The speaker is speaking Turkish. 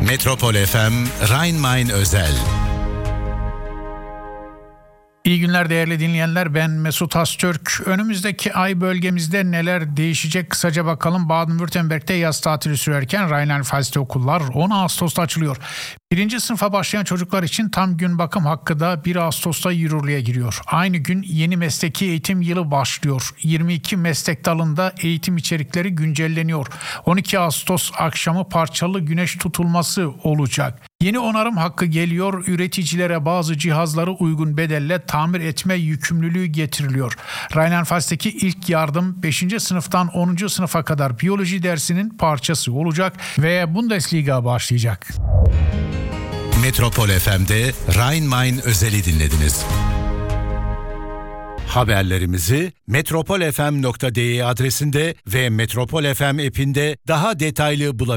Metropol FM Rhein-Main özel. İyi günler değerli dinleyenler, ben Mesut Astürk. Önümüzdeki ay bölgemizde neler değişecek kısaca bakalım. Baden-Württemberg'de yaz tatili sürerken Rheinland-Pfalz'te okullar 10 Ağustos'ta açılıyor. 1. sınıfa başlayan çocuklar için tam gün bakım hakkı da 1 Ağustos'ta yürürlüğe giriyor. Aynı gün yeni mesleki eğitim yılı başlıyor. 22 meslek dalında eğitim içerikleri güncelleniyor. 12 Ağustos akşamı parçalı güneş tutulması olacak. Yeni onarım hakkı geliyor. Üreticilere bazı cihazları uygun bedelle tamir etme yükümlülüğü getiriliyor. Rheinland-Pfalz'teki ilk yardım 5. sınıftan 10. sınıfa kadar biyoloji dersinin parçası olacak ve Bundesliga başlayacak. Metropol FM'de Rhein-Main özeli dinlediniz. Haberlerimizi metropolfm.de adresinde ve Metropol FM app'inde daha detaylı bulabilirsiniz.